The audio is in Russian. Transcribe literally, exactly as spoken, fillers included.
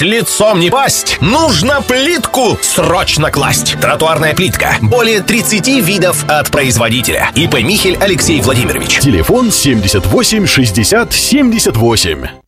Лицом не пасть, нужно плитку срочно класть. Тротуарная плитка. Более тридцати видов от производителя. ИП Михель Алексей Владимирович. Телефон семьдесят восемь шестьдесят семьдесят восемь.